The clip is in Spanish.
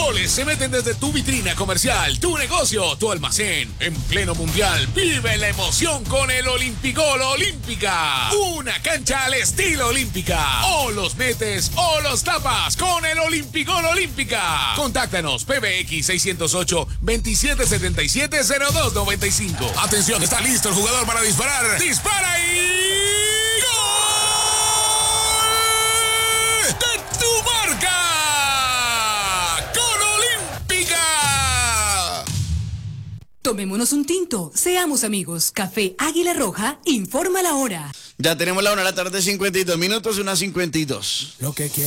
goles se meten desde tu vitrina comercial, tu negocio, tu almacén. En pleno mundial, vive la emoción con el Olimpigol Olímpica. Una cancha al estilo Olímpica. O los metes o los tapas con el Olimpigol Olímpica. Contáctanos PBX 608-2777-0295. Atención, está listo el jugador para disparar. ¡Dispara y gol! ¡De tu marca! ¡Con Olímpica! Tomémonos un tinto, seamos amigos. Café Águila Roja informa la hora. Ya tenemos la 1 de la tarde, 52 minutos, 1:52. Lo que quiero.